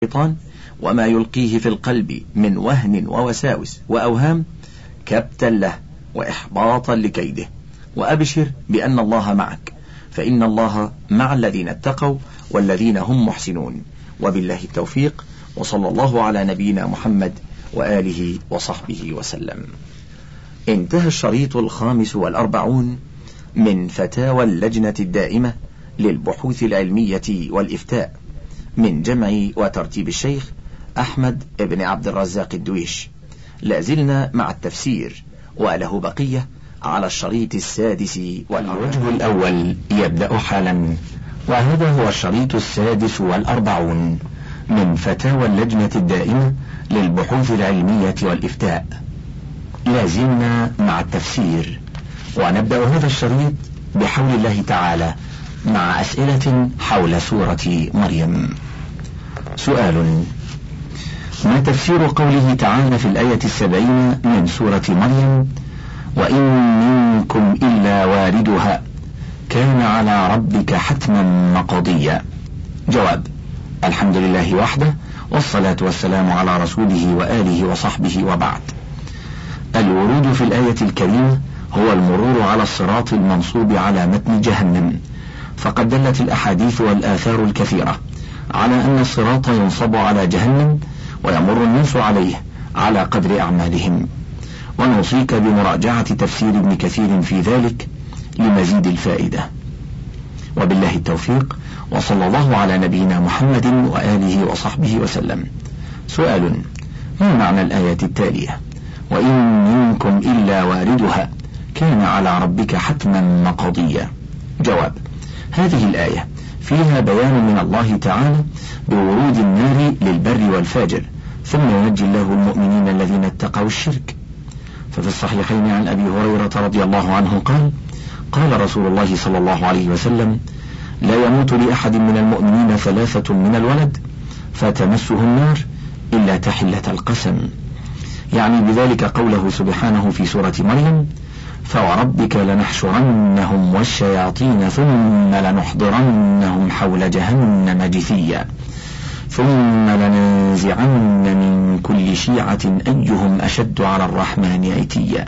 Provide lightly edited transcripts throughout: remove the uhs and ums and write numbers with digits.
الشيطان وما يلقيه في القلب من وهن ووساوس وأوهام كبتا له وإحباطا لكيده، وأبشر بأن الله معك، فإن الله مع الذين اتقوا والذين هم محسنون. وبالله التوفيق، وصلى الله على نبينا محمد وآله وصحبه وسلم. انتهى الشريط 45 من فتاوى اللجنة الدائمة للبحوث العلمية والإفتاء من جمع وترتيب الشيخ أحمد بن عبد الرزاق الدويش. لازلنا مع التفسير وله بقية على الشريط 6. والوجه الأول يبدأ حالا، وهذا هو الشريط 46 من فتاوى اللجنة الدائمة للبحوث العلمية والإفتاء. لازلنا مع التفسير، ونبدأ هذا الشريط بحول الله تعالى مع أسئلة حول سورة مريم. سؤال: ما تفسير قوله تعالى في الآية 70 من سورة مريم: وإن منكم إلا واردها كان على ربك حتما مقضيا؟ جواب: الحمد لله وحده، والصلاة والسلام على رسوله وآله وصحبه، وبعد. الورود في الآية الكريمة هو المرور على الصراط المنصوب على متن جهنم، فقد دلت الأحاديث والآثار الكثيرة على أن الصراط ينصب على جهنم ويمر الناس عليه على قدر أعمالهم، ونوصيك بمراجعة تفسير ابن كثير في ذلك لمزيد الفائدة. وبالله التوفيق، وصلى الله على نبينا محمد وآله وصحبه وسلم. سؤال: ما معنى الآية التالية: وإن منكم إلا واردها كان على ربك حتما مقضيا؟ جواب: هذه الآية فيها بيان من الله تعالى بورود النار للبر والفاجر، ثم ينجي الله المؤمنين الذين اتقوا الشرك. ففي الصحيحين عن أبي هريرة رضي الله عنه قال: قال رسول الله صلى الله عليه وسلم: لا يموت لأحد من المؤمنين 3 من الولد فتمسه النار إلا تحلة القسم، يعني بذلك قوله سبحانه في سورة مريم: فوربك لنحشرنهم والشياطين ثم لنحضرنهم حول جهنم جثيا ثم لننزعن من كل شيعة أيهم أشد على الرحمن عتيا،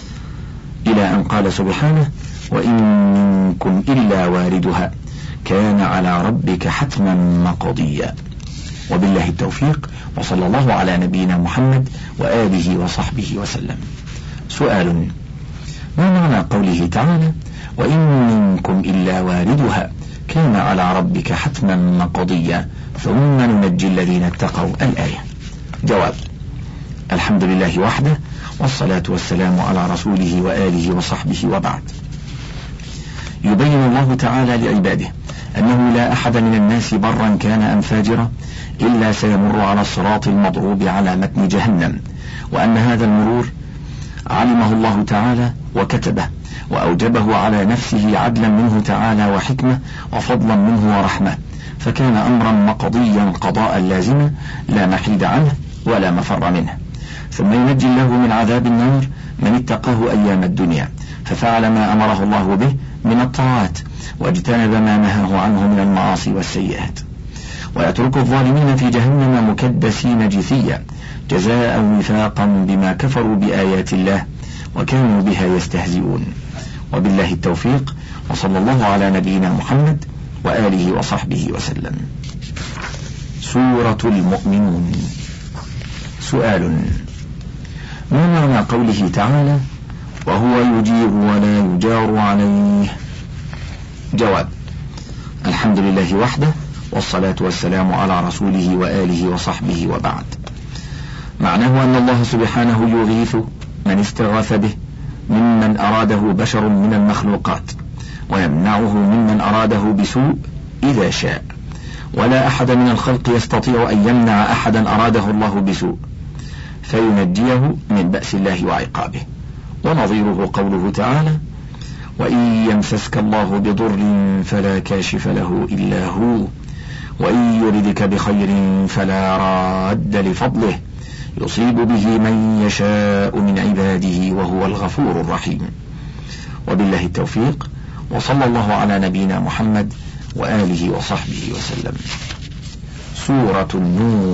إلى أن قال سبحانه: وإن منكم إلا واردها كان على ربك حتما مقضيا. وبالله التوفيق، وصلى الله على نبينا محمد وآله وصحبه وسلم. سؤال: ما معنى قوله تعالى: وإن منكم إلا واردها كان على ربك حتما مقضيا ثم ننجي الذين اتقوا؟ الآية. جواب: الحمد لله وحده، والصلاة والسلام على رسوله وآله وصحبه، وبعد. يبين الله تعالى لعباده أنه لا أحد من الناس برا كان أم فاجرا إلا سيمر على الصراط المضروب على متن جهنم، وأن هذا المرور علمه الله تعالى وكتبه وأوجبه على نفسه عدلا منه تعالى وحكمة وفضلا منه ورحمة، فكان أمرا مقضيا قضاء لازما لا محيد عنه ولا مفر منه. ثم ينجي الله من عذاب النار من اتقاه أيام الدنيا ففعل ما أمره الله به من الطاعات واجتنب ما نهاه عنه من المعاصي والسيئات، ويترك الظالمين في جهنم مكدسين جثيا جزاء وفاقا بما كفروا بآيات الله وكانوا بها يستهزئون. وبالله التوفيق، وصلى الله على نبينا محمد وآله وصحبه وسلم. سورة المؤمنون. سؤال: ما معنى قوله تعالى: وهو يجير ولا يجار عليه؟ جواب: الحمد لله وحده، والصلاة والسلام على رسوله وآله وصحبه، وبعد. معناه أن الله سبحانه يغيث من استغاث به ممن أراده بشر من المخلوقات، ويمنعه ممن أراده بسوء إذا شاء، ولا أحد من الخلق يستطيع أن يمنع أحدا أراده الله بسوء فينجيه من بأس الله وعقابه. ونظيره قوله تعالى: وإن يمسسك الله بضر فلا كاشف له إلا هو وإن يردك بخير فلا راد لفضله يصيب به من يشاء من عباده وهو الغفور الرحيم. وبالله التوفيق، وصلى الله على نبينا محمد وآله وصحبه وسلم. سورة النور.